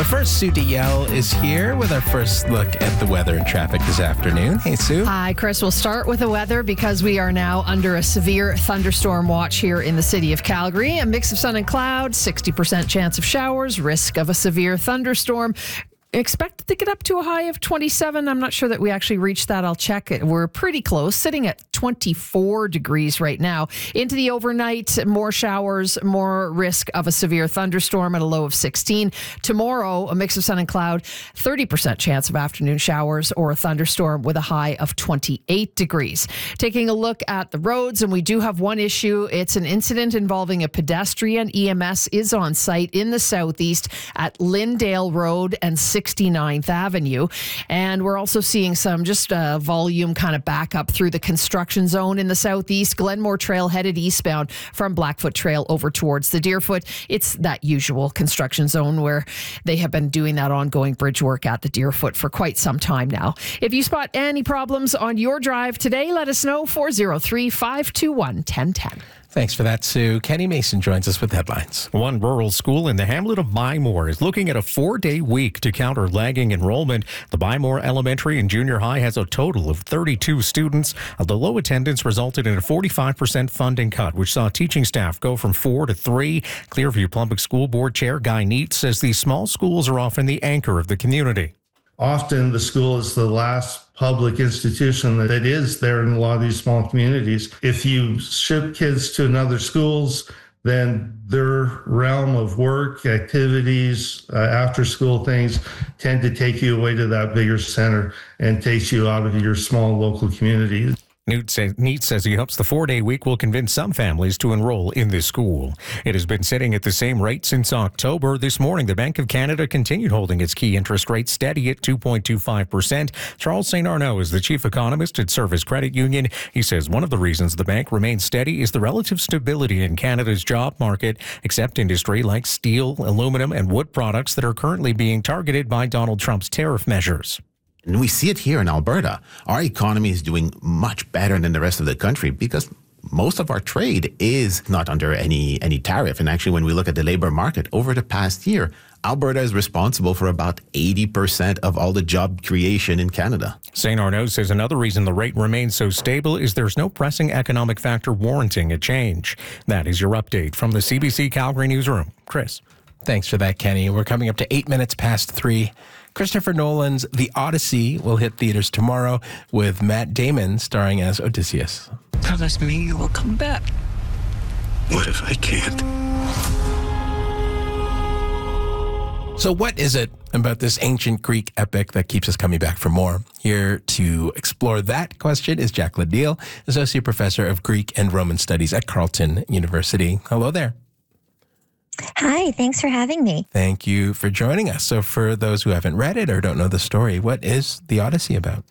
But first, Sue DeYell is here with our first look at the weather and traffic this afternoon. Hey, Sue. Hi, Chris. We'll start with the weather because we are now under a severe thunderstorm watch here in the city of Calgary. A mix of sun and clouds, 60% chance of showers, risk of a severe thunderstorm. Expected to get up to a high of 27. I'm not sure that we actually reached that. I'll check it. We're pretty close, sitting at 24 degrees right now. Into the overnight, more showers, more risk of a severe thunderstorm at a low of 16. Tomorrow, a mix of sun and cloud, 30% chance of afternoon showers or a thunderstorm with a high of 28 degrees. Taking a look at the roads, and we do have one issue. It's an incident involving a pedestrian. EMS is on site in the southeast at Lyndale Road and 69th Avenue. And we're also seeing some just volume kind of back up through the construction zone in the southeast. Glenmore Trail headed eastbound from Blackfoot Trail over towards the Deerfoot. It's that usual construction zone where they have been doing that ongoing bridge work at the Deerfoot for quite some time now. If you spot any problems on your drive today, let us know. 403-521-1010. Thanks for that, Sue. Kenny Mason joins us with headlines. One rural school in the hamlet of Bymore is looking at a 4-day week to counter lagging enrollment. The Bymore Elementary and Junior High has a total of 32 students. The low attendance resulted in a 45% funding cut, which saw teaching staff go from 4 to 3. Clearview Public School Board Chair Guy Neat says these small schools are often the anchor of the community. Often the school is the last public institution that is there in a lot of these small communities. If you ship kids to another schools, then their realm of work, activities, after school things tend to take you away to that bigger center and takes you out of your small local community. Neat says he hopes the 4-day week will convince some families to enroll in this school. It has been sitting at the same rate since October. This morning, the Bank of Canada continued holding its key interest rate steady at 2.25%. Charles St. Arnaud is the chief economist at Service Credit Union. He says one of the reasons the bank remains steady is the relative stability in Canada's job market, except industry like steel, aluminum, and wood products that are currently being targeted by Donald Trump's tariff measures. And we see it here in Alberta. Our economy is doing much better than the rest of the country because most of our trade is not under any tariff. And actually, when we look at the labor market over the past year, Alberta is responsible for about 80% of all the job creation in Canada. St. Arnaud says another reason the rate remains so stable is there's no pressing economic factor warranting a change. That is your update from the CBC Calgary Newsroom. Chris. Thanks for that, Kenny. We're coming up to 8 minutes past 3. Christopher Nolan's The Odyssey will hit theaters tomorrow with Matt Damon starring as Odysseus. Promise me you will come back. What if I can't? So what is it about this ancient Greek epic that keeps us coming back for more? Here to explore that question is Jacqueline Neal, Associate Professor of Greek and Roman Studies at Carleton University. Hello there. Hi, thanks for having me. Thank you for joining us. So for those who haven't read it or don't know the story, what is The Odyssey about?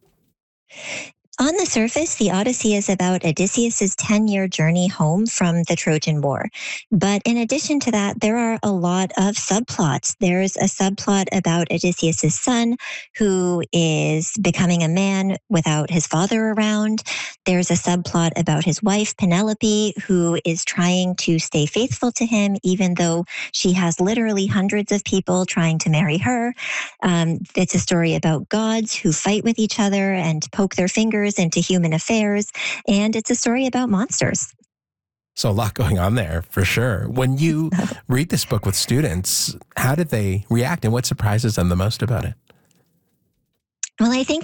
On the surface, the Odyssey is about Odysseus's 10-year journey home from the Trojan War. But in addition to that, there are a lot of subplots. There's a subplot about Odysseus's son, who is becoming a man without his father around. There's a subplot about his wife, Penelope, who is trying to stay faithful to him, even though she has literally hundreds of people trying to marry her. It's a story about gods who fight with each other and poke their fingers into human affairs, and it's a story about monsters. So a lot going on there, for sure. When you read this book with students, how did they react and what surprises them the most about it? Well, I think